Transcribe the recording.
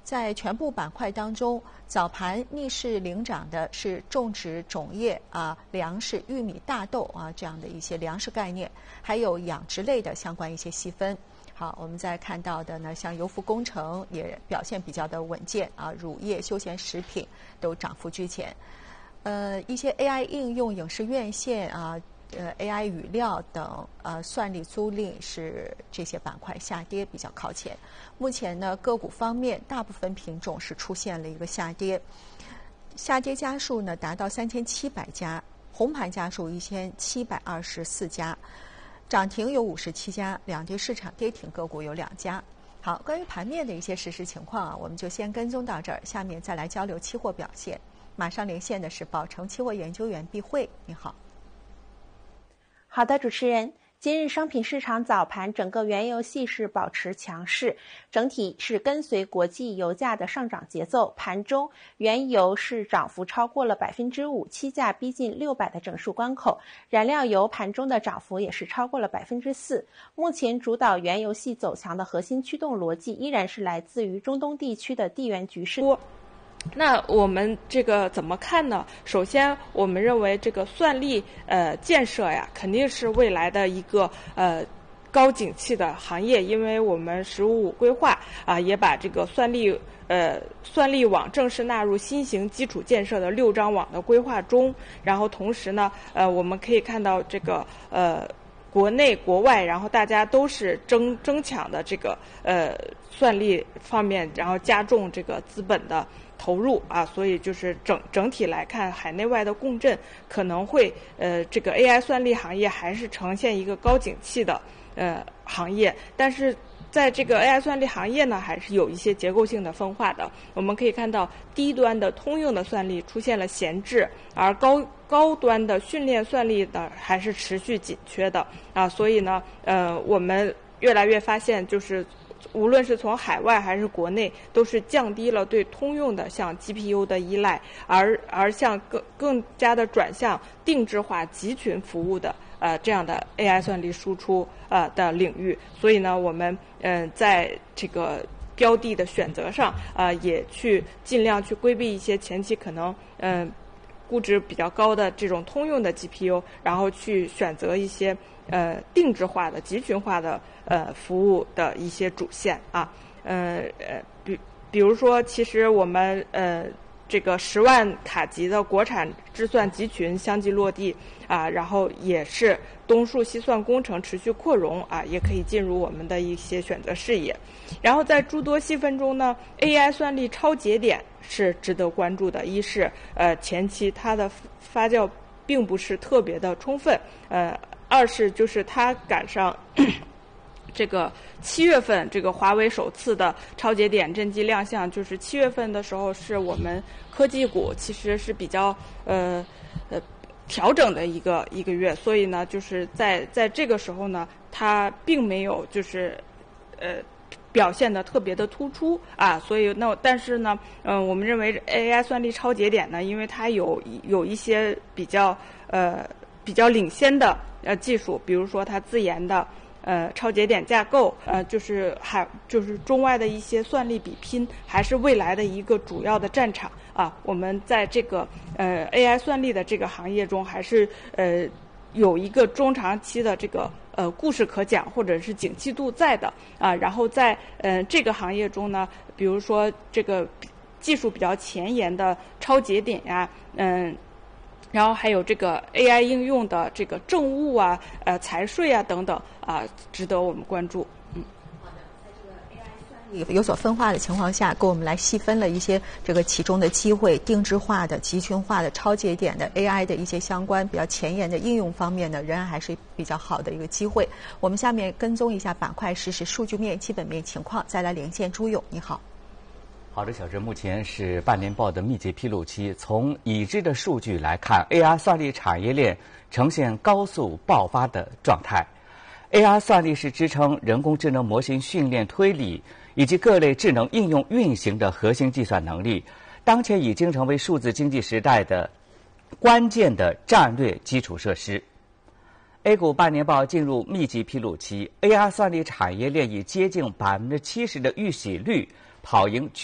在全部板块当中，早盘逆势领涨的是种植种业粮食、玉米、大豆这样的一些粮食概念，还有养殖类的相关一些细分。好，我们再看到的呢，像油服工程也表现比较的稳健乳业、休闲食品都涨幅居前。一些 AI 应用、影视院线AI 语料等算力租赁是这些板块下跌比较靠前。目前呢，个股方面大部分品种是出现了一个下跌，下跌家数呢达到3700家，红盘家数1724家，涨停有57家，两跌市场跌停个股有2家。好，关于盘面的一些实时情况我们就先跟踪到这儿，下面再来交流期货表现。马上连线的是宝诚期货研究员毕慧，你好。 好的，主持人。今日商品市场早盘整个原油系势保持强势，整体是跟随国际油价的上涨节奏。盘中原油是涨幅超过了 5%， 期价逼近600的整数关口，燃料油盘中的涨幅也是超过了 4%。 目前主导原油系走强的核心驱动逻辑依然是来自于中东地区的地缘局势。 那我们这个怎么看呢？首先，我们认为这个算力建设呀，肯定是未来的一个高景气的行业，因为我们“15+5”规划也把这个算力网正式纳入新型基础建设的6张网的规划中。然后同时呢，我们可以看到这个国内国外，然后大家都是争抢的这个算力方面，然后加重这个资本的投入所以就是整体来看，海内外的共振可能会这个 AI 算力行业还是呈现一个高景气的行业，但是在这个 AI 算力行业呢，还是有一些结构性的分化的。我们可以看到，低端的通用的算力出现了闲置，而高端的训练算力呢，还是持续紧缺的所以呢，我们越来越发现，就是无论是从海外还是国内，都是降低了对通用的像 GPU 的依赖，而向更加的转向定制化集群服务的这样的 AI 算力输出的领域。所以呢，我们在这个标的的选择上也去尽量去规避一些前期可能估值比较高的这种通用的 GPU， 然后去选择一些定制化的集群化的服务的一些主线比如说，其实我们这个10万卡级的国产智算集群相继落地然后也是东数西算工程持续扩容也可以进入我们的一些选择视野。然后在诸多细分中呢， AI 算力超节点是值得关注的。一是前期它的发酵并不是特别的充分，二是就是它赶上这个7月份这个华为首次的超节点真机亮相，就是7月份的时候是我们科技股其实是比较调整的一个月，所以呢，就是在这个时候呢，它并没有就是表现的特别的突出所以但是呢，我们认为 AI 算力超节点呢，因为它有一些比较领先的技术，比如说它自研的超节点架构，就是中外的一些算力比拼，还是未来的一个主要的战场我们在这个AI 算力的这个行业中，还是有一个中长期的这个故事可讲，或者是景气度在的然后在这个行业中呢，比如说这个技术比较前沿的超节点然后还有这个 AI 应用的这个政务财税等等值得我们关注。 好的，在这个 AI 算力有所分化的情况下，给我们来细分了一些这个其中的机会，定制化的、集群化的、超节点的 AI 的一些相关比较前沿的应用方面呢，仍然还是比较好的一个机会。我们下面跟踪一下板块实时数据面、基本面情况，再来连线朱勇，你好。 好的，小郑，目前是半年报的密集披露期。从已知的数据来看 ，AI 算力产业链呈现高速爆发的状态。AI 算力是支撑人工智能模型训练、推理以及各类智能应用运行的核心计算能力，当前已经成为数字经济时代的关键的战略基础设施。A 股半年报进入密集披露期 ，AI 算力产业链以接近70%的预喜率跑赢